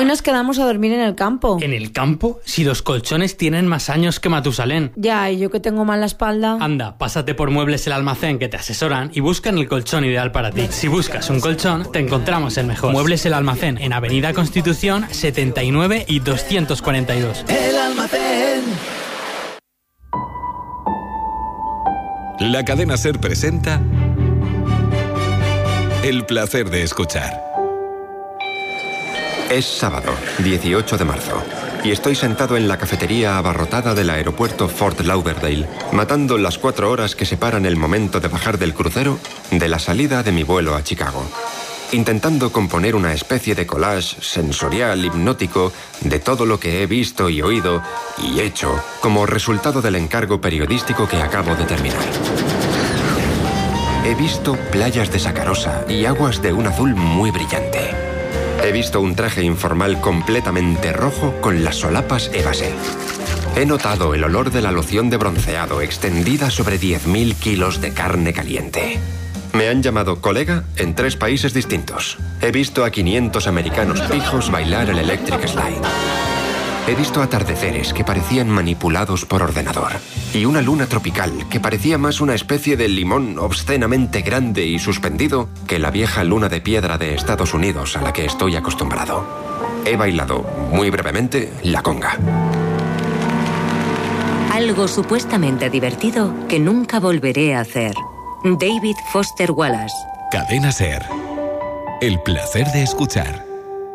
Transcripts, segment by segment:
Hoy nos quedamos a dormir en el campo. ¿En el campo? Si los colchones tienen más años que Matusalén. Ya, y yo que tengo mal la espalda. Anda, pásate por Muebles El Almacén, que te asesoran y buscan el colchón ideal para ti. Si buscas un colchón, te encontramos el mejor. Muebles El Almacén, en Avenida Constitución 79 y 242. El Almacén. La cadena SER presenta El placer de escuchar. Es sábado, 18 de marzo, y estoy sentado en la cafetería abarrotada del aeropuerto Fort Lauderdale, matando las 4 horas que separan el momento de bajar del crucero de la salida de mi vuelo a Chicago, intentando componer una especie de collage sensorial, hipnótico, de todo lo que he visto y oído y hecho como resultado del encargo periodístico que acabo de terminar. He visto playas de sacarosa y aguas de un azul muy brillante. He visto un traje informal completamente rojo con las solapas Evasé. He notado el olor de la loción de bronceado extendida sobre 10.000 kilos de carne caliente. Me han llamado colega en 3 países distintos. He visto a 500 americanos pijos bailar el electric slide. He visto atardeceres que parecían manipulados por ordenador y una luna tropical que parecía más una especie de limón obscenamente grande y suspendido que la vieja luna de piedra de Estados Unidos a la que estoy acostumbrado. He bailado, muy brevemente, la conga. Algo supuestamente divertido que nunca volveré a hacer. David Foster Wallace. Cadena SER. El placer de escuchar.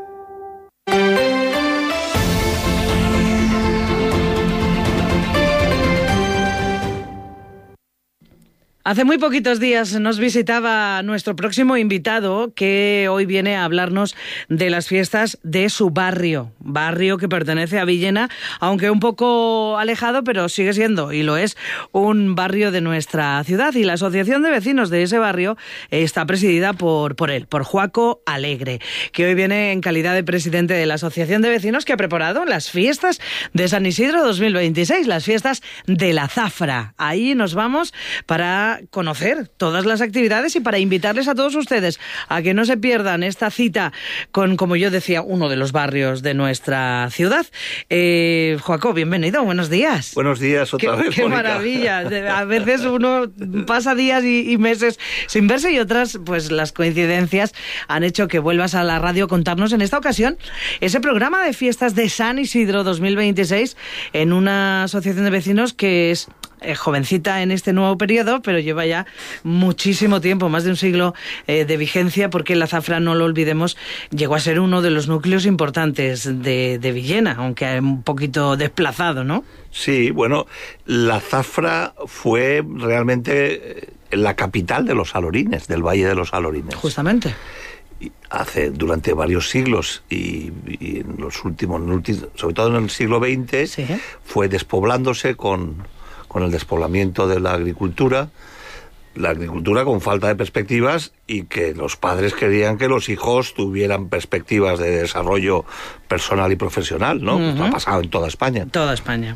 Hace muy poquitos días nos visitaba nuestro próximo invitado, que hoy viene a hablarnos de las fiestas de su barrio que pertenece a Villena, aunque un poco alejado, pero sigue siendo, y lo es, un barrio de nuestra ciudad. Y la asociación de vecinos de ese barrio está presidida por él, por Joaco Alegre, que hoy viene en calidad de presidente de la asociación de vecinos que ha preparado las fiestas de San Isidro 2026, las fiestas de la Zafra. Ahí nos vamos para conocer todas las actividades y para invitarles a todos ustedes a que no se pierdan esta cita con, como yo decía, uno de los barrios de nuestra ciudad. Joaco, bienvenido, buenos días. Buenos días otra vez, Qué maravilla. A veces uno pasa días y meses sin verse, y otras, pues las coincidencias han hecho que vuelvas a la radio a contarnos en esta ocasión ese programa de fiestas de San Isidro 2026 en una asociación de vecinos que es jovencita en este nuevo periodo, pero lleva ya muchísimo tiempo, más de un siglo de vigencia, porque la Zafra, no lo olvidemos, llegó a ser uno de los núcleos importantes de Villena, aunque un poquito desplazado, ¿no? Sí, bueno, la Zafra fue realmente la capital de los Alorines, del Valle de los Alorines. Justamente. Durante varios siglos y en los últimos, sobre todo en el siglo XX, ¿sí?, fue despoblándose con el despoblamiento de la agricultura con falta de perspectivas, y que los padres querían que los hijos tuvieran perspectivas de desarrollo personal y profesional, ¿no? Uh-huh. Esto ha pasado en toda España. Toda España.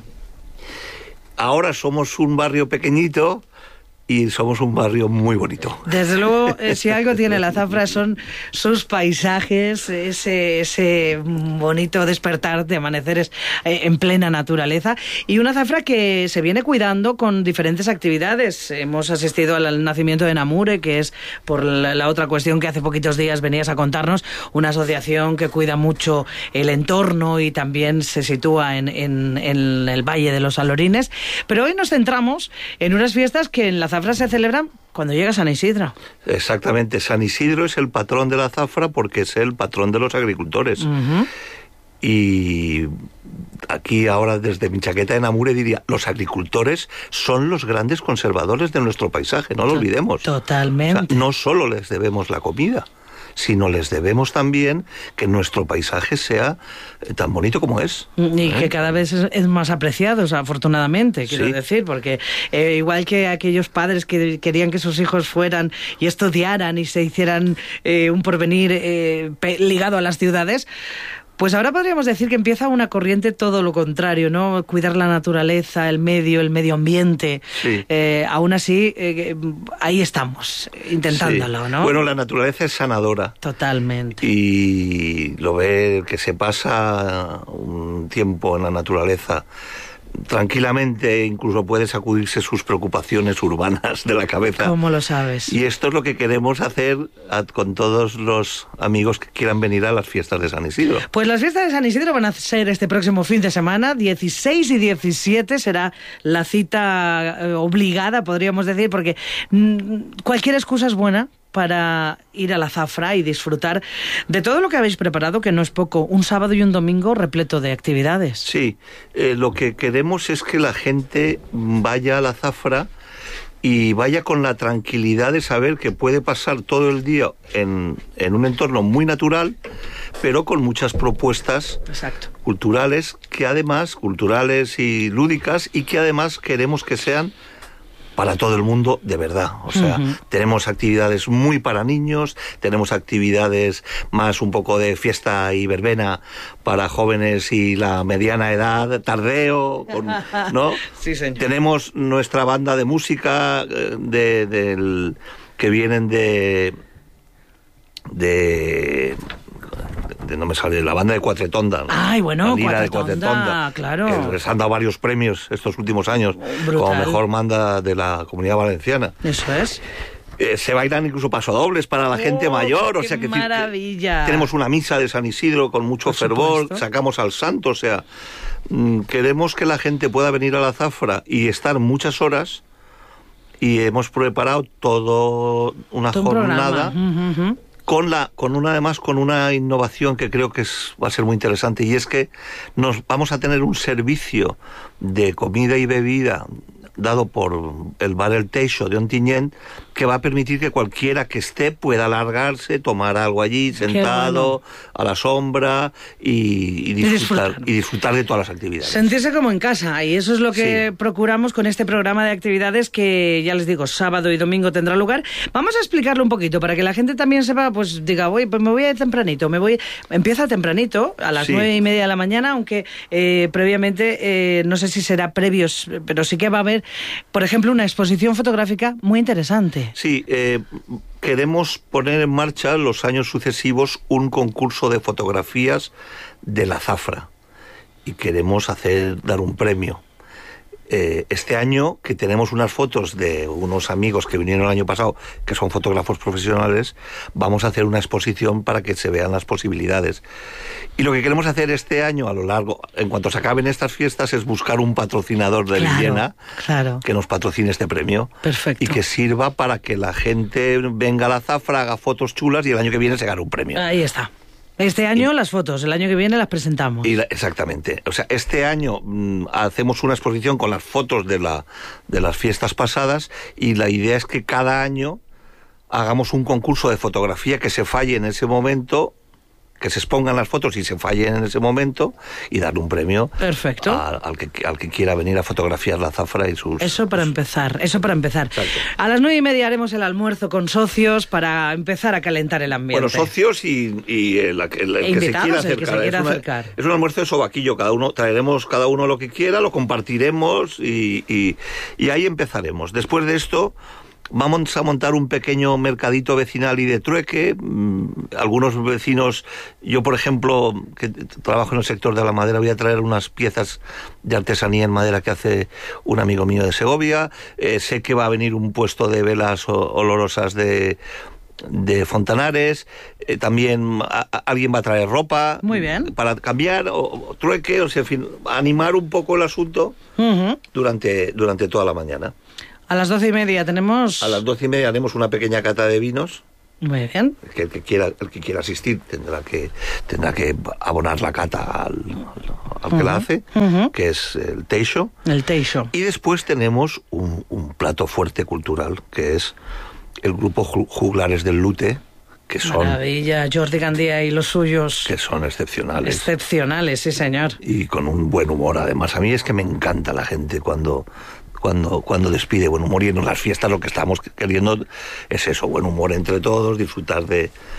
Ahora somos un barrio pequeñito y somos un barrio muy bonito. Desde luego, si algo tiene la Zafra son sus paisajes, ese bonito despertar de amaneceres en plena naturaleza, y una Zafra que se viene cuidando con diferentes actividades. Hemos asistido al nacimiento de Namure, que es, por la otra cuestión que hace poquitos días venías a contarnos, una asociación que cuida mucho el entorno y también se sitúa en el Valle de los Alorines. Pero hoy nos centramos en unas fiestas que en la Zafra se celebran cuando llega San Isidro. Exactamente, San Isidro es el patrón de la Zafra porque es el patrón de los agricultores. Uh-huh. Y aquí ahora, desde mi chaqueta de Namure, diría, los agricultores son los grandes conservadores de nuestro paisaje, no lo olvidemos. Totalmente. O sea, no solo les debemos la comida, sino les debemos también que nuestro paisaje sea tan bonito como es. Y que cada vez es más apreciado, afortunadamente, quiero decir, porque igual que aquellos padres que querían que sus hijos fueran y estudiaran y se hicieran un porvenir ligado a las ciudades, Pues ahora podríamos decir que empieza una corriente todo lo contrario, ¿no? Cuidar la naturaleza, el medio ambiente. Sí. Aún así, ahí estamos, intentándolo, sí. ¿no? Bueno, la naturaleza es sanadora. Totalmente. Y lo ve el que se pasa un tiempo en la naturaleza tranquilamente, incluso puede sacudirse sus preocupaciones urbanas de la cabeza. ¿Cómo lo sabes? Y esto es lo que queremos hacer con todos los amigos que quieran venir a las fiestas de San Isidro. Pues las fiestas de San Isidro van a ser este próximo fin de semana, 16 y 17 será la cita obligada, podríamos decir, porque cualquier excusa es buena para ir a la Zafra y disfrutar de todo lo que habéis preparado, que no es poco, un sábado y un domingo repleto de actividades. Sí, lo que queremos es que la gente vaya a la Zafra y vaya con la tranquilidad de saber que puede pasar todo el día en un entorno muy natural, pero con muchas propuestas Exacto. culturales, que además, culturales y lúdicas, y que además queremos que sean para todo el mundo de verdad. O sea, tenemos actividades muy para niños, tenemos actividades más un poco de fiesta y verbena para jóvenes y la mediana edad, tardeo, ¿no? Sí, señor. Tenemos nuestra banda de música que vienen de no me sale, la banda de Cuatretonda. Ay, bueno, la Lira de Cuatretonda, claro. Que les han dado varios premios estos últimos años Brutal. como mejor banda de la Comunidad Valenciana. Eso es. Se bailan incluso pasodobles para la gente mayor, o sea que maravilla. Tenemos una misa de San Isidro con mucho Por fervor, supuesto. sacamos al santo, o sea, queremos que la gente pueda venir a la Zafra y estar muchas horas, y hemos preparado todo una Todo un jornada programa. con una innovación que creo que va a ser muy interesante, y es que nos vamos a tener un servicio de comida y bebida dado por el bar El Teixo de Ontinyent, que va a permitir que cualquiera que esté pueda alargarse, tomar algo allí, sentado, a la sombra, y disfrutar de todas las actividades. Sentirse como en casa, y eso es lo que procuramos con este programa de actividades que, ya les digo, sábado y domingo tendrá lugar. Vamos a explicarlo un poquito para que la gente también sepa, pues diga, oye, pues me voy a ir tempranito, empieza tempranito, a las 9:30 de la mañana, aunque previamente, no sé si será previos, pero sí que va a haber, por ejemplo, una exposición fotográfica muy interesante. Sí, queremos poner en marcha los años sucesivos un concurso de fotografías de la Zafra, y queremos dar un premio. Este año, que tenemos unas fotos de unos amigos que vinieron el año pasado, que son fotógrafos profesionales, vamos a hacer una exposición para que se vean las posibilidades. Y lo que queremos hacer este año, en cuanto se acaben estas fiestas, es buscar un patrocinador de Villena que nos patrocine este premio. Perfecto. Y que sirva para que la gente venga a la Zafra, haga fotos chulas, y el año que viene se gane un premio. Ahí está. Este año las fotos, el año que viene las presentamos. Exactamente. O sea, este año hacemos una exposición con las fotos de las fiestas pasadas, y la idea es que cada año hagamos un concurso de fotografía que se falle en ese momento, que se expongan las fotos y se fallen en ese momento, y darle un premio. Perfecto. al que quiera venir a fotografiar la Zafra y sus... Eso para empezar. Exacto. A las 9:30 haremos el almuerzo con socios para empezar a calentar el ambiente. Bueno, socios y el que se quiera acercar. Es un almuerzo de sobaquillo, traeremos cada uno lo que quiera, lo compartiremos y ahí empezaremos. Después de esto vamos a montar un pequeño mercadito vecinal y de trueque. Algunos vecinos, yo por ejemplo, que trabajo en el sector de la madera, voy a traer unas piezas de artesanía en madera que hace un amigo mío de Segovia. Sé que va a venir un puesto de velas olorosas de Fontanares. También alguien va a traer ropa. Muy bien. Para cambiar o trueque, o sea, en fin, animar un poco el asunto durante toda la mañana. A las 12:30 tenemos... A las 12:30 haremos una pequeña cata de vinos. Muy bien. El que quiera asistir tendrá que abonar la cata al que la hace, que es el Teixo. El Teixo. Y después tenemos un plato fuerte cultural, que es el grupo Juglares del Lute, que son... Maravilla, Jordi Gandía y los suyos. Que son excepcionales. Excepcionales, sí señor. Y con un buen humor, además. A mí es que me encanta la gente cuando despide buen humor, y en las fiestas lo que estamos queriendo es eso, buen humor entre todos, disfrutar de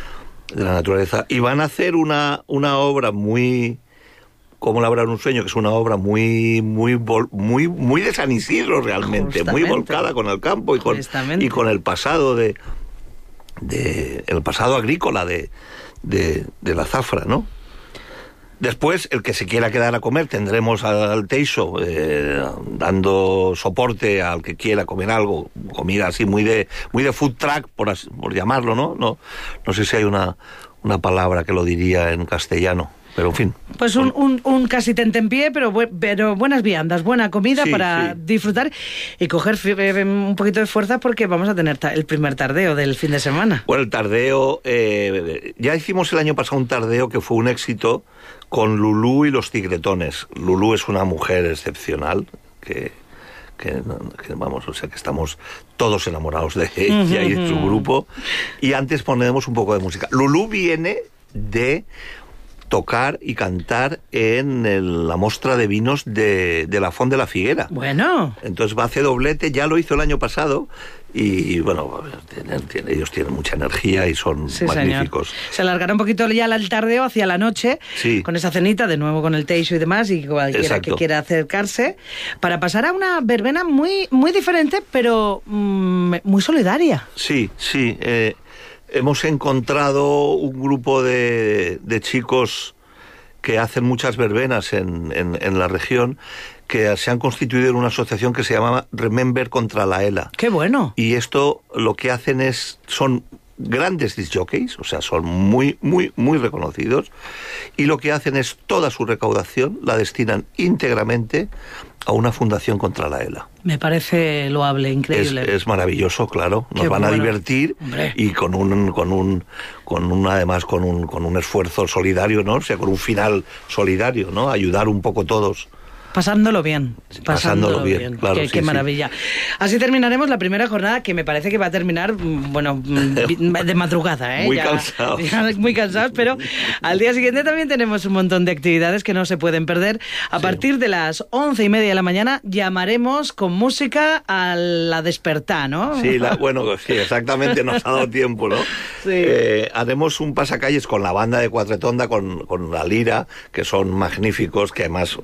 de la naturaleza. Y van a hacer una obra muy... Como labrar un sueño, que es una obra muy de San Isidro realmente, Justamente. muy volcada con el campo y con el pasado el pasado agrícola de la zafra, ¿no? Después, el que se quiera quedar a comer, tendremos al Teixo dando soporte al que quiera comer algo, comida así muy de food truck, por llamarlo, ¿no? No sé si hay una palabra que lo diría en castellano. Pero en fin. Pues un casi tentempié, pero buenas viandas, buena comida para disfrutar y coger un poquito de fuerza porque vamos a tener el primer tardeo del fin de semana. Bueno, el tardeo, ya hicimos el año pasado un tardeo que fue un éxito con Lulú y los Tigretones. Lulú es una mujer excepcional que vamos, o sea que estamos todos enamorados de ella y de su grupo. Y antes ponemos un poco de música. Lulú viene de tocar y cantar en la mostra de vinos de la Font de la Figuera. Bueno. Entonces va a hacer doblete, ya lo hizo el año pasado y bueno, ellos tienen mucha energía y son magníficos. Señor. Se alargará un poquito ya el tardeo hacia la noche, con esa cenita, de nuevo con el Teixo y demás, y cualquiera que quiera acercarse, para pasar a una verbena muy, muy diferente, pero muy solidaria. Sí. Hemos encontrado un grupo de chicos que hacen muchas verbenas en la región, que se han constituido en una asociación que se llama Remember contra la ELA. ¡Qué bueno! Y esto lo que hacen son grandes disc jockeys, o sea, son muy, muy, muy reconocidos, y lo que hacen es toda su recaudación la destinan íntegramente a una fundación contra la ELA. Me parece loable, increíble. Es maravilloso, claro. Nos van a divertir. Hombre. Y además con un esfuerzo solidario, ¿no? O sea, con un final solidario, ¿no? Ayudar un poco todos. Pasándolo bien. Pasándolo bien. Claro, qué maravilla. Así terminaremos la primera jornada, que me parece que va a terminar, de madrugada, ¿eh? Muy cansados. Muy cansados, pero al día siguiente también tenemos un montón de actividades que no se pueden perder. A partir de las 11:30 de la mañana llamaremos con música a la despertá, ¿no? Sí, sí, exactamente, nos ha dado tiempo, ¿no? Sí. Haremos un pasacalles con la banda de Cuatretonda, con la lira, que son magníficos, que además,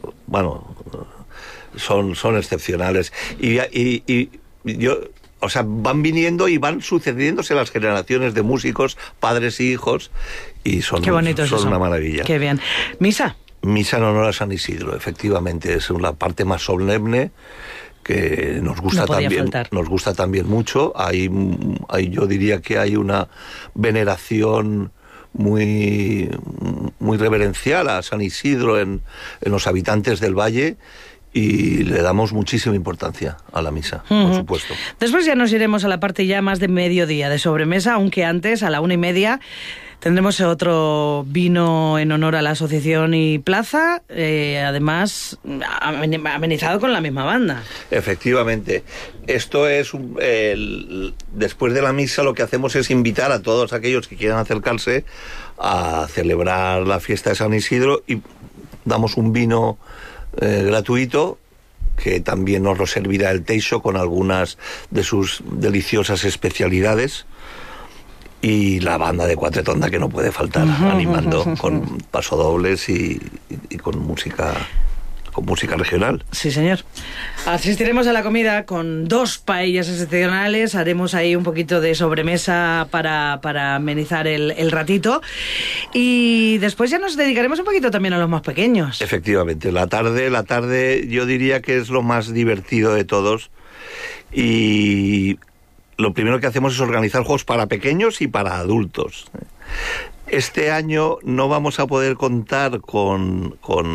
son excepcionales. Y yo, o sea, van viniendo y van sucediéndose las generaciones de músicos, padres y hijos, y son una maravilla. Qué bien. ¿Misa? Misa en honor a San Isidro, efectivamente, es la parte más solemne que nos gusta también mucho. Hay yo diría que hay una veneración muy reverencial a San Isidro en los habitantes del valle, y le damos muchísima importancia a la misa, por supuesto. Después ya nos iremos a la parte ya más de mediodía, de sobremesa, aunque antes, a la 1:30, tendremos otro vino en honor a la asociación y plaza, además amenizado con la misma banda. Efectivamente. Esto es, después de la misa lo que hacemos es invitar a todos aquellos que quieran acercarse a celebrar la fiesta de San Isidro, y damos un vino gratuito, que también nos lo servirá el Teixo con algunas de sus deliciosas especialidades, y la banda de Cuatretonda, que no puede faltar, animando con pasodobles y con música regional. Sí, señor. Asistiremos a la comida con 2 paellas excepcionales, haremos ahí un poquito de sobremesa para amenizar el ratito, y después ya nos dedicaremos un poquito también a los más pequeños. Efectivamente, la tarde yo diría que es lo más divertido de todos, y lo primero que hacemos es organizar juegos para pequeños y para adultos. Este año no vamos a poder contar con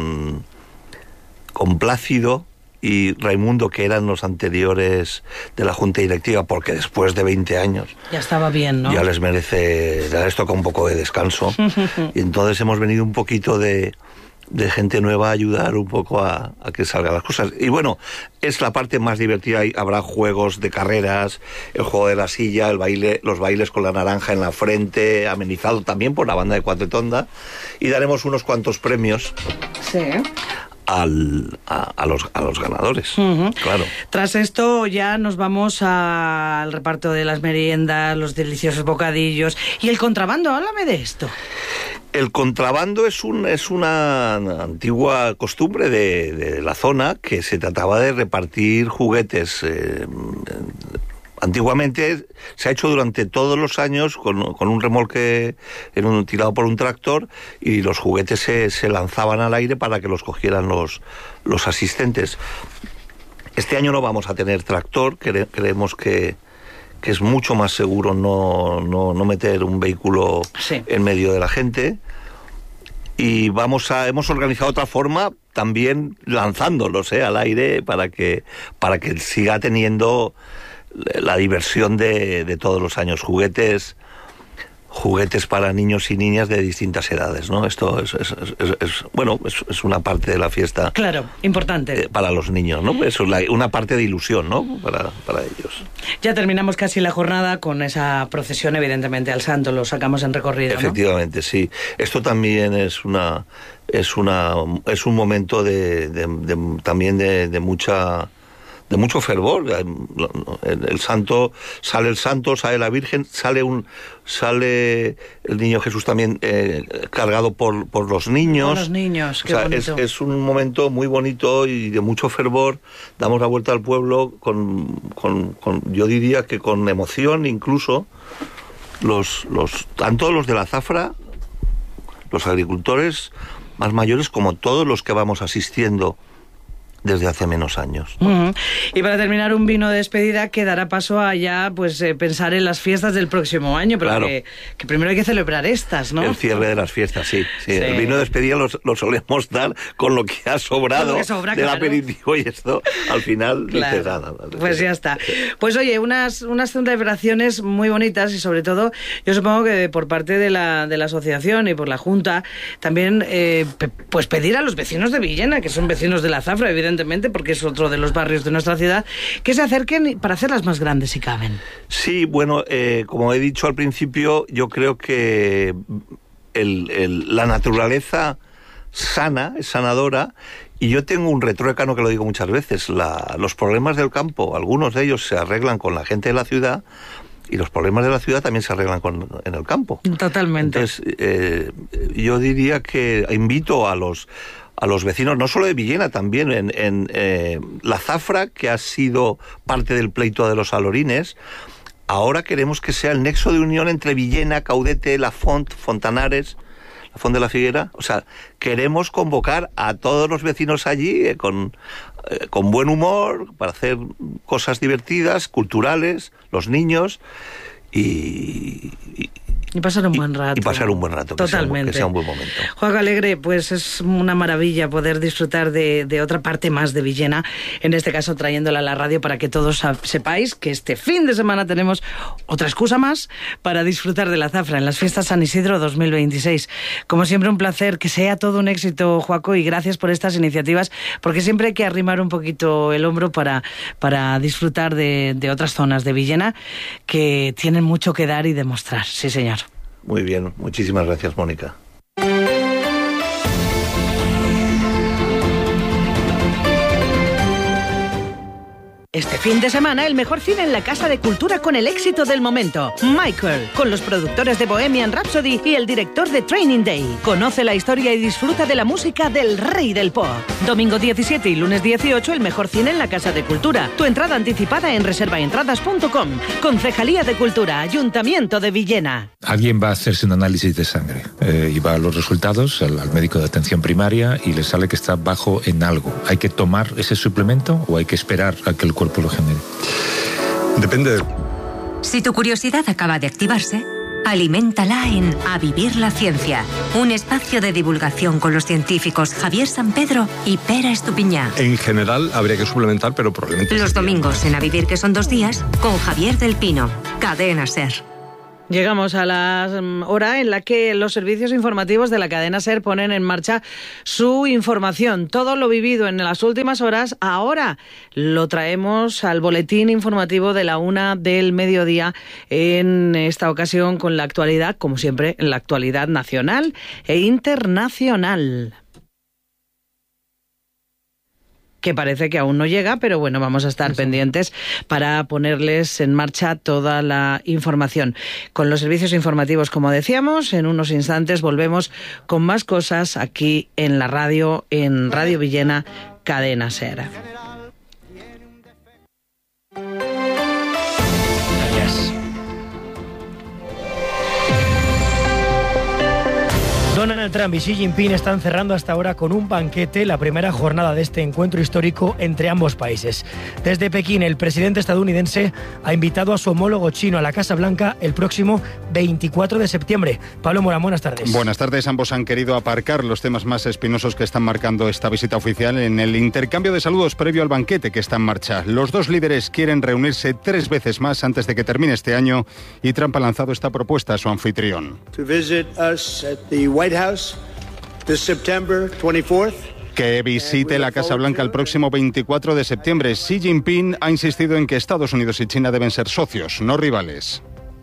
Plácido y Raimundo, que eran los anteriores de la Junta Directiva, porque después de 20 años... Ya estaba bien, ¿no? Ya les toca un poco de descanso. Y entonces hemos venido un poquito de gente nueva a ayudar un poco a que salgan las cosas. Y bueno, es la parte más divertida. Habrá juegos de carreras, el juego de la silla, los bailes con la naranja en la frente, amenizado también por la banda de Cuatretonda, y daremos unos cuantos premios. Sí. a los ganadores. Claro. Tras esto ya nos vamos al reparto de las meriendas, los deliciosos bocadillos y el contrabando. Háblame de esto. El contrabando es una antigua costumbre de la zona, que se trataba de repartir juguetes. Antiguamente se ha hecho durante todos los años con un remolque tirado por un tractor, y los juguetes se lanzaban al aire para que los cogieran los asistentes. Este año no vamos a tener tractor, creemos que es mucho más seguro no meter un vehículo en medio de la gente, y hemos organizado otra forma, también lanzándolos al aire para que siga teniendo la diversión de todos los años. Juguetes para niños y niñas de distintas edades, ¿no? Esto es una parte de la fiesta. Claro, importante. Para los niños, ¿no? Es una parte de ilusión, ¿no? Para ellos. Ya terminamos casi la jornada con esa procesión, evidentemente, al santo, lo sacamos en recorrido, ¿no? Efectivamente, sí. Esto también es un momento también de mucho fervor. El santo, sale la Virgen, sale el niño Jesús también cargado por los niños. Por los niños, qué bonito. Es un momento muy bonito y de mucho fervor. Damos la vuelta al pueblo con yo diría que con emoción, incluso tanto los de la zafra, los agricultores más mayores, como todos los que vamos asistiendo desde hace menos años. Y para terminar, un vino de despedida que dará paso a ya pensar en las fiestas del próximo año, pero claro, que primero hay que celebrar estas, ¿no? El cierre de las fiestas, sí. El vino de despedida lo solemos dar con lo que ha sobrado del aperitivo, y esto al final dices nada. Pues ya está. Pues oye, unas celebraciones muy bonitas, y sobre todo yo supongo que por parte de la asociación y por la Junta también pues pedir a los vecinos de Villena, que son vecinos de la Zafra, evidentemente, porque es otro de los barrios de nuestra ciudad, que se acerquen para hacerlas más grandes si caben. Sí, bueno, como he dicho al principio, yo creo que la naturaleza sana, es sanadora, y yo tengo un retruécano que lo digo muchas veces: los problemas del campo, algunos de ellos se arreglan con la gente de la ciudad, y los problemas de la ciudad también se arreglan en el campo. Totalmente. Entonces, yo diría que invito a los vecinos, no solo de Villena, también en la Zafra, que ha sido parte del pleito de los alorines. Ahora queremos que sea el nexo de unión entre Villena, Caudete, La Font, Fontanares, La Font de la Figuera. O sea, queremos convocar a todos los vecinos allí con buen humor, para hacer cosas divertidas, culturales, los niños, y pasar un buen rato. Y pasar un buen rato. Totalmente. Que sea un buen momento. Juan Alegre, pues es una maravilla poder disfrutar de otra parte más de Villena, en este caso trayéndola a la radio para que todos sepáis que este fin de semana tenemos otra excusa más para disfrutar de la Zafra en las fiestas San Isidro 2026. Como siempre, un placer, que sea todo un éxito, Joaco, y gracias por estas iniciativas, porque siempre hay que arrimar un poquito el hombro para disfrutar de otras zonas de Villena que tienen mucho que dar y demostrar. Sí, señor. Muy bien, muchísimas gracias, Mónica. Este fin de semana, el mejor cine en la Casa de Cultura con el éxito del momento. Michael, con los productores de Bohemian Rhapsody y el director de Training Day. Conoce la historia y disfruta de la música del rey del pop. Domingo 17 y lunes 18, el mejor cine en la Casa de Cultura. Tu entrada anticipada en reservaentradas.com. Concejalía de Cultura, Ayuntamiento de Villena. Alguien va a hacerse un análisis de sangre y va a los resultados al médico de atención primaria y le sale que está bajo en algo. ¿Hay que tomar ese suplemento o hay que esperar a que el cuerpo lo genere? Depende. Si tu curiosidad acaba de activarse, aliméntala en A Vivir la Ciencia, un espacio de divulgación con los científicos Javier San Pedro y Pera Estupiñá. En general habría que suplementar, pero probablemente... Los domingos en A Vivir, que son 2 días, con Javier del Pino, Cadena SER. Llegamos a la hora en la que los servicios informativos de la cadena SER ponen en marcha su información. Todo lo vivido en las últimas horas, ahora lo traemos al boletín informativo de la 1 del mediodía, en esta ocasión con la actualidad, como siempre, en la actualidad nacional e internacional. que parece que aún no llega, pero bueno, vamos a estar pendientes para ponerles en marcha toda la información. Con los servicios informativos, como decíamos, en unos instantes volvemos con más cosas aquí en la radio, en Radio Villena, Cadena SER. Donald Trump y Xi Jinping están cerrando hasta ahora con un banquete la primera jornada de este encuentro histórico entre ambos países. Desde Pekín, el presidente estadounidense ha invitado a su homólogo chino a la Casa Blanca el próximo 24 de septiembre. Pablo Morán, buenas tardes. Buenas tardes. Ambos han querido aparcar los temas más espinosos que están marcando esta visita oficial en el intercambio de saludos previo al banquete que está en marcha. Los dos líderes quieren reunirse 3 veces más antes de que termine este año y Trump ha lanzado esta propuesta a su anfitrión. White House this September 24th. Que visite la Casa Blanca el próximo 24 de septiembre. Xi Jinping ha insistido en que Estados Unidos y China deben ser socios, no rivales.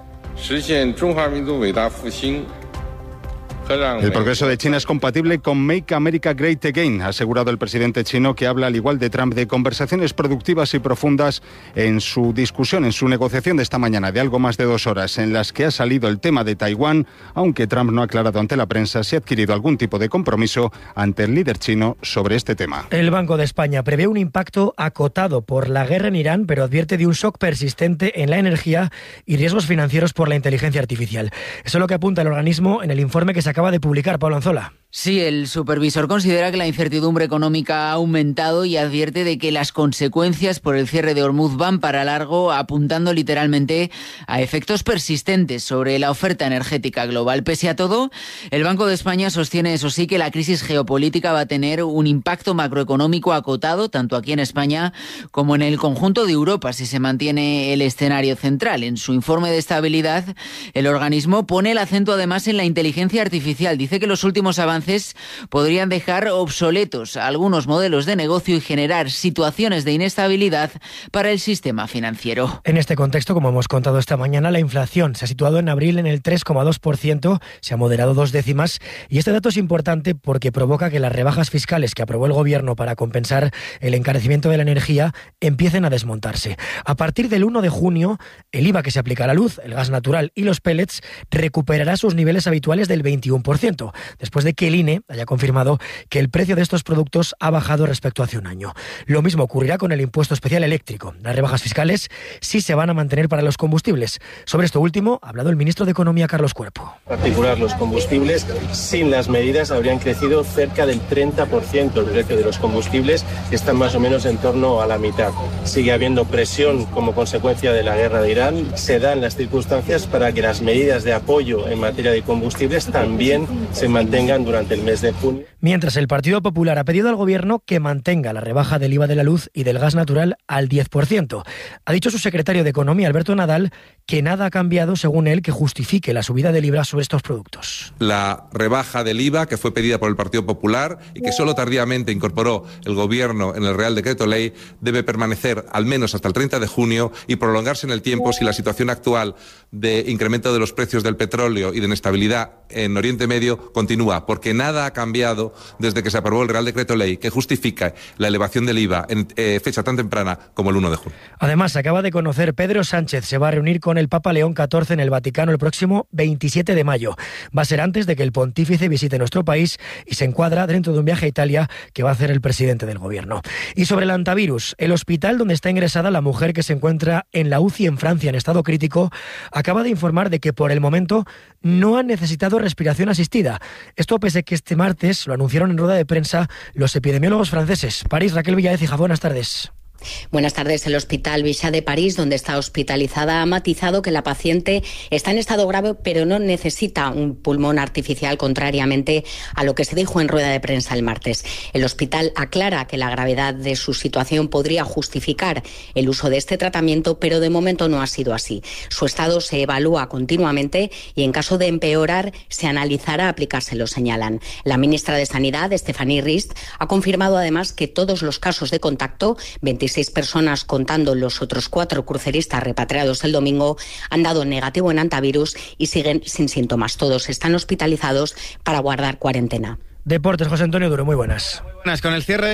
El progreso de China es compatible con Make America Great Again, ha asegurado el presidente chino, que habla, al igual de Trump, de conversaciones productivas y profundas en su discusión, en su negociación de esta mañana de algo más de 2 horas, en las que ha salido el tema de Taiwán, aunque Trump no ha aclarado ante la prensa si ha adquirido algún tipo de compromiso ante el líder chino sobre este tema. El Banco de España prevé un impacto acotado por la guerra en Irán, pero advierte de un shock persistente en la energía y riesgos financieros por la inteligencia artificial. Eso es lo que apunta el organismo en el informe que se acaba de publicar. Pablo Anzola. Sí, el supervisor considera que la incertidumbre económica ha aumentado y advierte de que las consecuencias por el cierre de Hormuz van para largo, apuntando literalmente a efectos persistentes sobre la oferta energética global. Pese a todo, el Banco de España sostiene, eso sí, que la crisis geopolítica va a tener un impacto macroeconómico acotado, tanto aquí en España como en el conjunto de Europa, si se mantiene el escenario central. En su informe de estabilidad, el organismo pone el acento además en la inteligencia artificial. Dice que los últimos avances podrían dejar obsoletos algunos modelos de negocio y generar situaciones de inestabilidad para el sistema financiero. En este contexto, como hemos contado esta mañana, la inflación se ha situado en abril en el 3,2%, se ha moderado 2 décimas, y este dato es importante porque provoca que las rebajas fiscales que aprobó el Gobierno para compensar el encarecimiento de la energía empiecen a desmontarse. A partir del 1 de junio, el IVA que se aplica a la luz, el gas natural y los pellets recuperará sus niveles habituales del 21%, después de que el INE haya confirmado que el precio de estos productos ha bajado respecto a hace un año. Lo mismo ocurrirá con el impuesto especial eléctrico. Las rebajas fiscales sí se van a mantener para los combustibles. Sobre esto último ha hablado el ministro de Economía, Carlos Cuerpo. En particular, los combustibles, sin las medidas, habrían crecido cerca del 30%. El precio de los combustibles están más o menos en torno a la mitad. Sigue habiendo presión como consecuencia de la guerra de Irán. Se dan las circunstancias para que las medidas de apoyo en materia de combustibles también se mantengan durante el mes de junio. Mientras, el Partido Popular ha pedido al Gobierno que mantenga la rebaja del IVA de la luz y del gas natural al 10%. Ha dicho su secretario de Economía, Alberto Nadal, que nada ha cambiado, según él, que justifique la subida del IVA sobre estos productos. La rebaja del IVA, que fue pedida por el Partido Popular y que solo tardíamente incorporó el Gobierno en el Real Decreto Ley, debe permanecer al menos hasta el 30 de junio y prolongarse en el tiempo si la situación actual de incremento de los precios del petróleo y de inestabilidad en Oriente Medio continúa, porque nada ha cambiado desde que se aprobó el Real Decreto Ley que justifica la elevación del IVA en fecha tan temprana como el 1 de junio. Además, se acaba de conocer, Pedro Sánchez se va a reunir con el Papa León XIV en el Vaticano el próximo 27 de mayo. Va a ser antes de que el pontífice visite nuestro país y se encuadra dentro de un viaje a Italia que va a hacer el presidente del Gobierno. Y sobre el antivirus, el hospital donde está ingresada la mujer que se encuentra en la UCI en Francia en estado crítico acaba de informar de que por el momento no han necesitado respiración asistida. Esto pese a que este martes lo anunciaron en rueda de prensa los epidemiólogos franceses. París, Raquel Villaécija, buenas tardes. Buenas tardes. El Hospital Bichat de París, donde está hospitalizada, ha matizado que la paciente está en estado grave, pero no necesita un pulmón artificial, contrariamente a lo que se dijo en rueda de prensa el martes. El hospital aclara que la gravedad de su situación podría justificar el uso de este tratamiento, pero de momento no ha sido así. Su estado se evalúa continuamente y, en caso de empeorar, se analizará aplicárselo, señalan. La ministra de Sanidad, Stéphanie Rist, ha confirmado además que todos los casos de contacto, 26 personas contando los otros 4 cruceristas repatriados el domingo, han dado negativo en antivirus y siguen sin síntomas. Todos están hospitalizados para guardar cuarentena. Deportes, José Antonio Duro, muy buenas. Con el cierre de la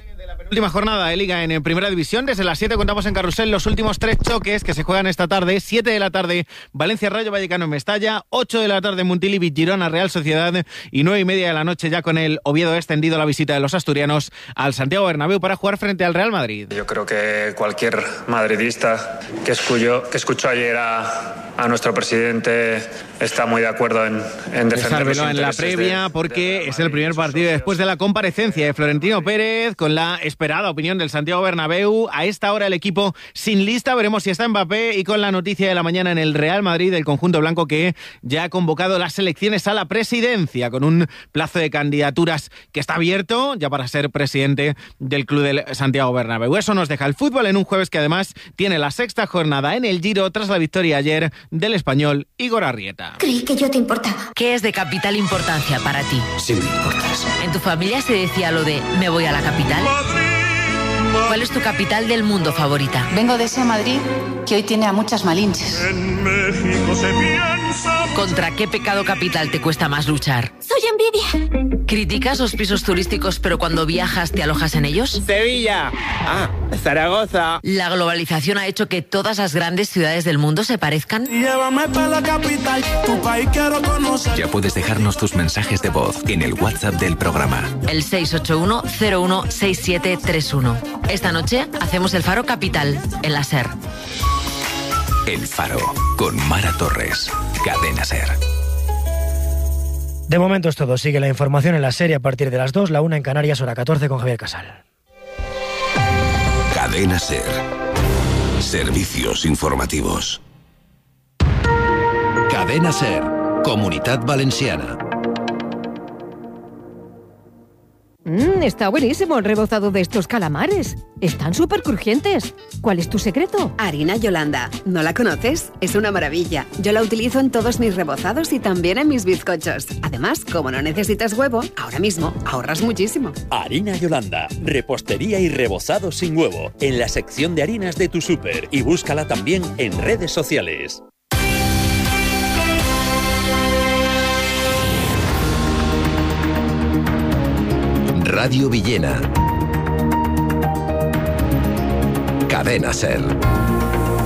Última jornada de Liga en Primera División. Desde las 7 contamos en Carrusel los últimos 3 choques que se juegan esta tarde. 7 de la tarde, Valencia Rayo Vallecano en Mestalla. 8 de la tarde, Montilivi Girona Real Sociedad. Y 9:30 de la noche ya con el Oviedo extendido la visita de los asturianos al Santiago Bernabéu para jugar frente al Real Madrid. Yo creo que cualquier madridista que escuchó ayer a nuestro presidente está muy de acuerdo en defender los intereses en la previa porque es el primer partido después de la comparecencia de Florentino Pérez con la esperada opinión del Santiago Bernabéu. A esta hora el equipo sin lista, veremos si está Mbappé, y con la noticia de la mañana en el Real Madrid del conjunto blanco que ya ha convocado las elecciones a la presidencia con un plazo de candidaturas que está abierto ya para ser presidente del club del Santiago Bernabéu. Eso nos deja el fútbol en un jueves que además tiene la 6ª jornada en el Giro tras la victoria ayer del español Igor Arrieta. Creí que yo te importaba. ¿Qué es de capital importancia para ti? Sí me importas. ¿En tu familia se decía lo de me voy a la capital? ¿Cuál es tu capital del mundo favorita? Vengo de ese Madrid que hoy tiene a muchas malinches. En México se piensa... ¿Contra qué pecado capital te cuesta más luchar? Soy envidia. ¿Criticas los pisos turísticos pero cuando viajas te alojas en ellos? Sevilla. Zaragoza. ¿La globalización ha hecho que todas las grandes ciudades del mundo se parezcan? Llévame para la capital, tu país quiero conocer. Ya puedes dejarnos tus mensajes de voz en el WhatsApp del programa. El 681-016731. Esta noche hacemos el Faro Capital en la SER. El Faro, con Mara Torres. Cadena SER. De momento es todo. Sigue la información en la serie a partir de las 2, la 1 en Canarias, hora 14 con Javier Casal. Cadena SER. Servicios informativos. Cadena SER. Comunitat Valenciana. Está buenísimo el rebozado de estos calamares. Están súper crujientes. ¿Cuál es tu secreto? Harina Yolanda. ¿No la conoces? Es una maravilla. Yo la utilizo en todos mis rebozados y también en mis bizcochos. Además, como no necesitas huevo, ahora mismo ahorras muchísimo. Harina Yolanda. Repostería y rebozado sin huevo. En la sección de harinas de tu súper. Y búscala también en redes sociales. Radio Villena. Cadena SER.